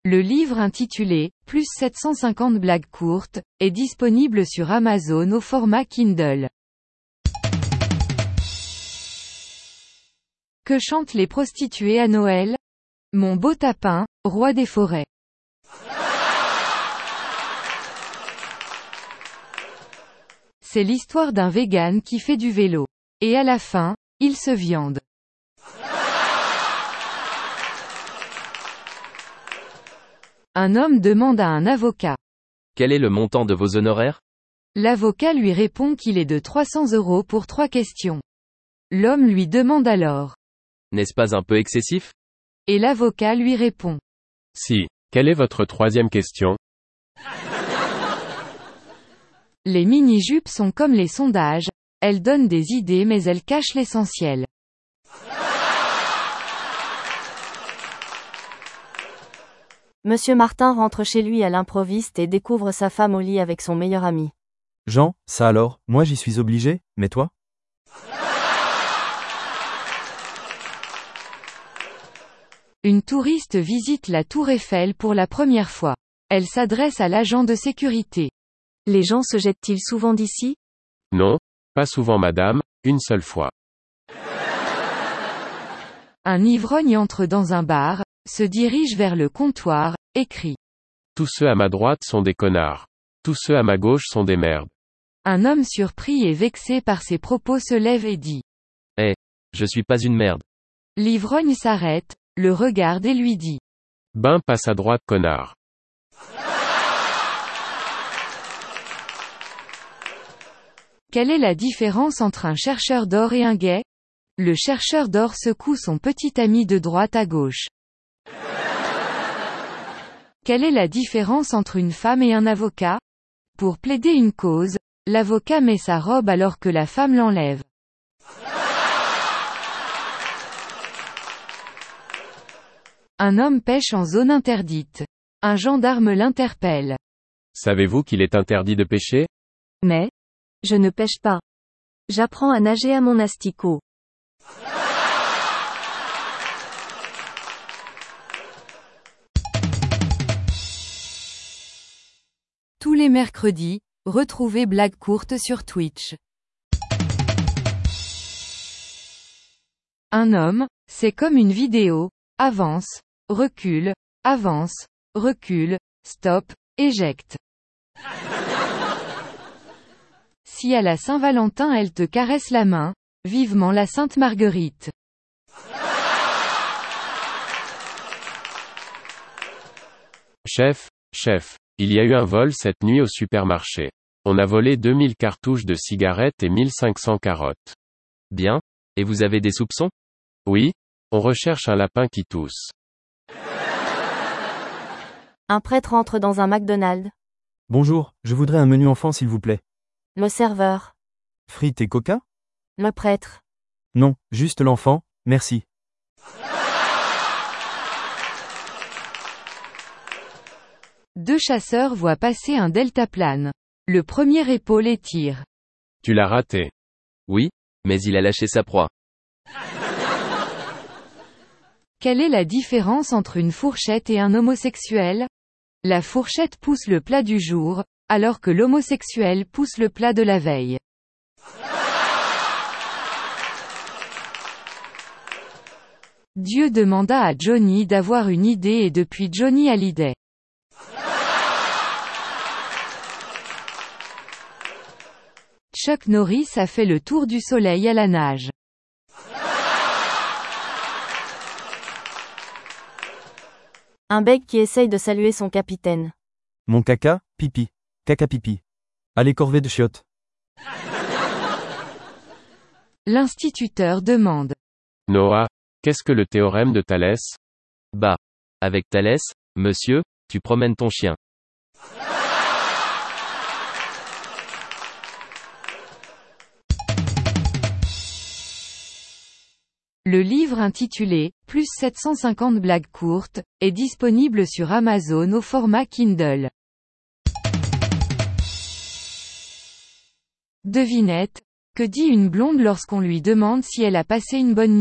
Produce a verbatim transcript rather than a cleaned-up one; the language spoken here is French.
Le livre intitulé « Plus sept cent cinquante blagues courtes » est disponible sur Amazon au format Kindle. Que chantent les prostituées à Noël? Mon beau tapin, roi des forêts. C'est l'histoire d'un vegan qui fait du vélo. Et à la fin, il se viande. Un homme demande à un avocat. Quel est le montant de vos honoraires? L'avocat lui répond qu'il est de trois cents euros pour trois questions. L'homme lui demande alors. N'est-ce pas un peu excessif? Et l'avocat lui répond. Si. Quelle est votre troisième question? Les mini-jupes sont comme les sondages, elles donnent des idées mais elles cachent l'essentiel. Monsieur Martin rentre chez lui à l'improviste et découvre sa femme au lit avec son meilleur ami. Jean, ça alors, moi j'y suis obligé, mais toi? Une touriste visite la tour Eiffel pour la première fois. Elle s'adresse à l'agent de sécurité. Les gens se jettent-ils souvent d'ici? Non, pas souvent madame, une seule fois. Un ivrogne entre dans un bar, se dirige vers le comptoir, et crie. Tous ceux à ma droite sont des connards. Tous ceux à ma gauche sont des merdes. Un homme surpris et vexé par ses propos se lève et dit. Eh, je suis pas une merde. L'ivrogne s'arrête, le regarde et lui dit. Ben passe à droite connard. Quelle est la différence entre un chercheur d'or et un gay? Le chercheur d'or secoue son petit ami de droite à gauche. Quelle est la différence entre une femme et un avocat? Pour plaider une cause, l'avocat met sa robe alors que la femme l'enlève. Un homme pêche en zone interdite. Un gendarme l'interpelle. Savez-vous qu'il est interdit de pêcher? Mais, je ne pêche pas. J'apprends à nager à mon asticot. Tous les mercredis, retrouvez Blagues courtes sur Twitch. Un homme, c'est comme une vidéo, avance, recule, avance, recule, stop, éjecte. Si à la Saint-Valentin elle te caresse la main, vivement la Sainte Marguerite. Chef, chef, il y a eu un vol cette nuit au supermarché. On a volé deux mille cartouches de cigarettes et mille cinq cents carottes. Bien. Et vous avez des soupçons? Oui, on recherche un lapin qui tousse. Un prêtre entre dans un McDonald's. Bonjour, je voudrais un menu enfant s'il vous plaît. Le serveur. Frites et coca? Le prêtre. Non, juste l'enfant, merci. Deux chasseurs voient passer un deltaplane. Le premier épaule et tire. Tu l'as raté. Oui, mais il a lâché sa proie. Quelle est la différence entre une fourchette et un homosexuel? La fourchette pousse le plat du jour, alors que l'homosexuel pousse le plat de la veille. Dieu demanda à Johnny d'avoir une idée et depuis Johnny a l'idée. Chuck Norris a fait le tour du soleil à la nage. Un bec qui essaye de saluer son capitaine. Mon caca, pipi. Caca pipi. Allez corvée de chiottes. L'instituteur demande. Noah, qu'est-ce que le théorème de Thalès? Bah. Avec Thalès, monsieur, tu promènes ton chien. Le livre intitulé « Plus sept cent cinquante blagues courtes » est disponible sur Amazon au format Kindle. Devinette, que dit une blonde lorsqu'on lui demande si elle a passé une bonne nuit?